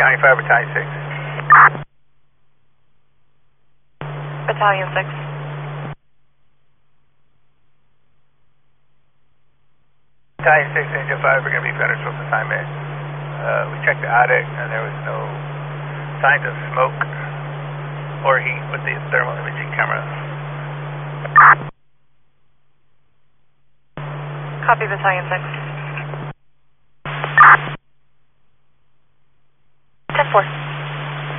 95, Battalion 6. Battalion 6. Battalion 6, Angel 5, we're going to be finished with assignment. We checked the attic and there was no signs of smoke or heat with the thermal imaging camera. Copy, Battalion 6. 10-4.